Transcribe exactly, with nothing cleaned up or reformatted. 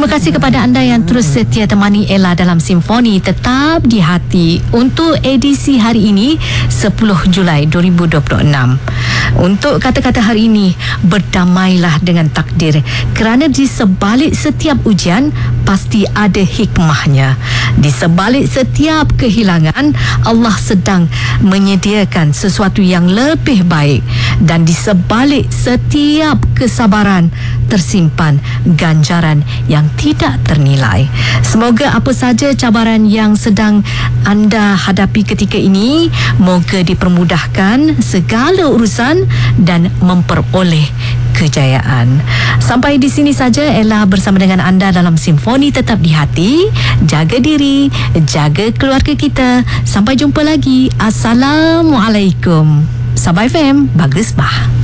Terima kasih kepada anda yang terus setia temani Ella dalam Simfoni Tetap di Hati untuk edisi hari ini sepuluh Julai dua ribu dua puluh enam. Untuk kata-kata hari ini, berdamailah dengan takdir, kerana di sebalik setiap ujian pasti ada hikmahnya. Di sebalik setiap kehilangan, Allah sedang menyediakan sesuatu yang lebih baik, dan di sebalik setiap kesabaran tersimpan ganjaran yang tidak ternilai. Semoga apa saja cabaran yang sedang anda hadapi ketika ini, moga dipermudahkan segala urusan dan memperoleh kejayaan. Sampai di sini saja Ella bersama dengan anda dalam Simfoni Tetap di Hati. Jaga diri, jaga keluarga kita. Sampai jumpa lagi. Assalamualaikum. Sabah F M, bagus bah.